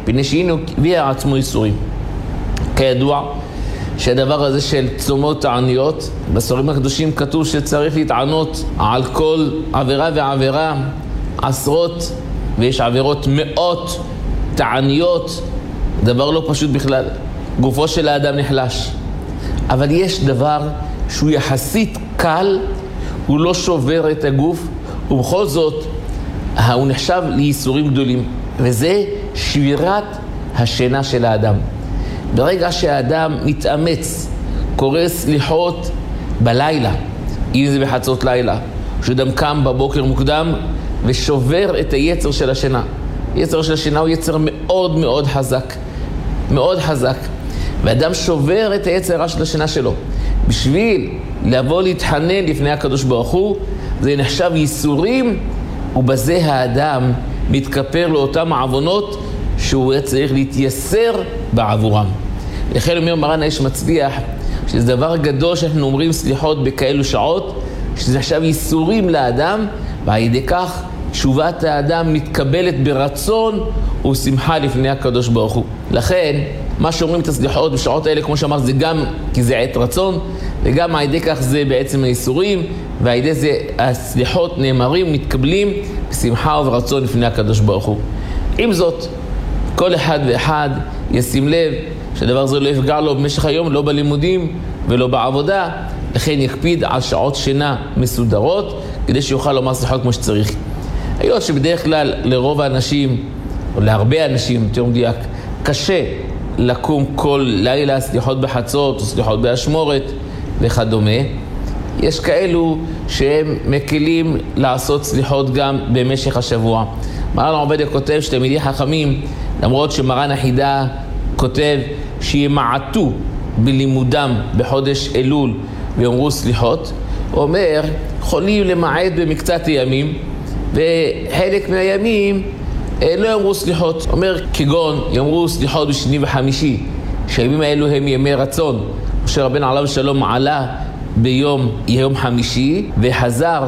פני שהנה הביא עצמו ייסורים. כידוע שהדבר הזה של צומות תעניות, בספרים הקדושים כתוב שצריך להתענות על כל עבירה ועבירה עשרות, ויש עבירות מאות תעניות, דבר לא פשוט בכלל. גופו של האדם נחלש. אבל יש דבר שהוא יחסית קל, הוא לא שובר את הגוף, ובכל זאת הוא נחשב לייסורים גדולים, וזה שבירת השינה של האדם. ברגע שהאדם מתאמץ, קורא סליחות בלילה, אם זה בחצות לילה, שאדם קם בבוקר מוקדם ושובר את היצר של השינה. יצר של השינה הוא יצר מאוד מאוד חזק, מאוד חזק. ואדם שובר את היצר של השינה שלו. בשביל לבוא להתחנן לפני הקדוש ברוך הוא, זה נחשב ייסורים, ובזה האדם מתכפר לאותם העוונות שהוא צריך להתייסר בעבורם. לכן אומר מרן האיש מצליח, שזה דבר גדול שאנחנו אומרים סליחות בכאלו שעות, שזה נחשב ייסורים לאדם, ועל ידי כך תשובת האדם מתקבלת ברצון ושמחה לפני הקדוש ברוך הוא. לכן, מה שאומרים את הסליחות בשעות האלה, כמו שאמר, זה גם כי זה עת רצון, וגם על ידי כך זה בעצם הייסורים, ועל ידי זה הסליחות נאמרים, מתקבלים בשמחה וברצון לפני הקדוש ברוך הוא. עם זאת, כל אחד ואחד ישים לב שהדבר הזה לא יפגע לו במשך היום, לא בלימודים ולא בעבודה, לכן יקפיד על שעות שינה מסודרות, כדי שיוכל לומר סליחות כמו שצריך. היות שבדרך כלל לרוב האנשים, או להרבה אנשים, יותר מדויק, קשה לקום כל לילה סליחות בחצות או סליחות באשמורת וכדומה, יש כאלו שהם מקלים לעשות סליחות גם במשך השבוע. מרן עובדיה כותב שתלמידי חכמים, למרות שמרן החידה כותב שימעטו בלימודם בחודש אלול ויאמרו סליחות, הוא אומר, יכולים למעט במקצת הימים, וחלק מהימים לא יאמרו סליחות. אומר, כגון יאמרו סליחות בשני וחמישי, שהימים האלו הם ימי רצון. משה רבנו עליו שלום עלה ביום חמישי, וחזר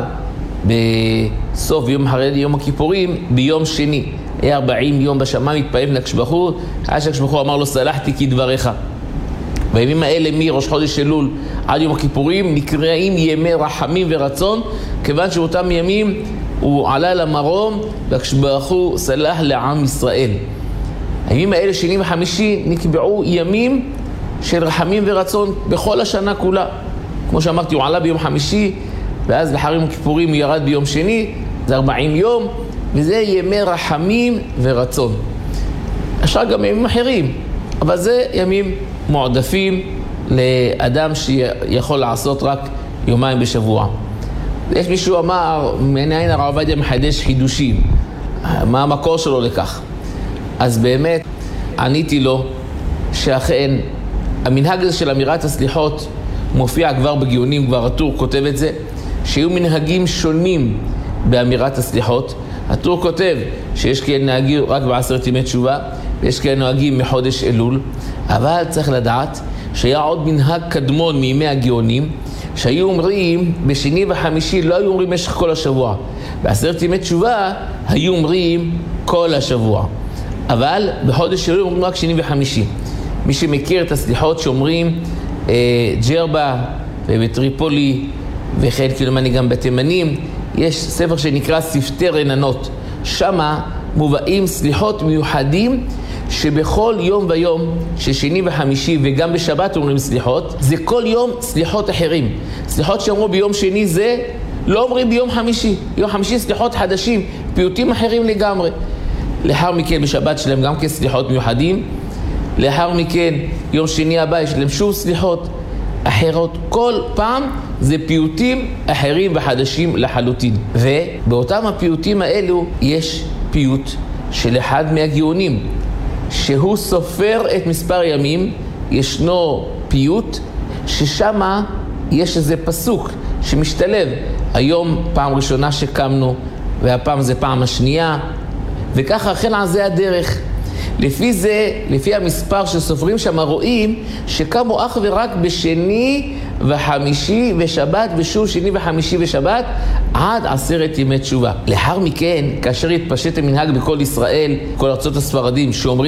בסוף יום אחרי יום הכיפורים ביום שני. היה 40 יום בשמיים, התפעל לקדוש ברוך הוא, עד שהקדוש ברוך הוא אמר לו סלחתי כדבריך. בימים האלה מראש חודש אלול עד יום הכיפורים נקראים ימי רחמים ורצון, כיוון שאותם ימים הוא עלה למרום והקדוש ברוך הוא סלח לעם ישראל. הימים האלה שני וחמישי נקבעו ימים של רחמים ורצון בכל השנה כולה. כמו שאמרתי, הוא עלה ביום חמישי, ואז לאחר יום הכיפורים הוא ירד ביום שני, זה 40 יום, וזה ימי רחמים ורצון. אפשר גם ימים אחרים, אבל זה ימים מועדפים לאדם שיכול לעשות רק יומיים בשבוע. יש מישהו אמר, מעניין הרב עובדיה מחדש חידושים, מה המקור שלו לכך? אז באמת עניתי לו שאכן המנהג הזה של אמירת הסליחות מופיע כבר בגאונים, כבר הטור כותב את זה, שיהיו מנהגים שונים באמירת הסליחות. הטור כותב שיש כאלה נהגים רק ב10 ימי תשובה, ויש כאלה נהגים מחודש אלול, אבל צריך לדעת שהיה עוד מנהג קדמון מימי הגאונים, שהיו אומרים בשני וחמישי, לא היו אומרים משך כל השבוע. ב10 ימי תשובה היו אומרים כל השבוע. אבל בחודש אלול אומרים רק שני וחמישי. מי שמכיר את הסליחות שאומרים ג'רבה ובטריפולי וכן כלומני גם בתימנים, יש ספר שנקרא שפתי רננות. שמה מובאים סליחות מיוחדים שבכל יום ויום, ששני וחמישי וגם בשבת אומרים סליחות, זה כל יום סליחות אחרים. סליחות שאומרו ביום שני זה לא אומרים ביום חמישי. ביום חמישי סליחות חדשים, פיוטים אחרים לגמרי. לאחר מכן בשבת שלהם גם כסליחות מיוחדים. לאחר מכן יום שני הבא יש להם שוב סליחות אחרות. כל פעם זה פיוטים אחרים וחדשים לחלוטין. ובאותם הפיוטים האלו יש פיוט של אחד מהגאונים, שהוא סופר את מספר ימים. ישנו פיוט ששמה יש איזה פסוק שמשתלב. היום פעם ראשונה שקמנו, והפעם זה פעם השנייה, וככה אכן על זה הדרך. לפי זה, לפי המספר שסופרים שם, רואים שקמו אך ורק בשני וחמישי ושבת, ושוב שני וחמישי ושבת, עד 10 ימי תשובה. לאחר מכן, כאשר התפשט המנהג בכל ישראל, כל ארצות הספרדים, שאומרים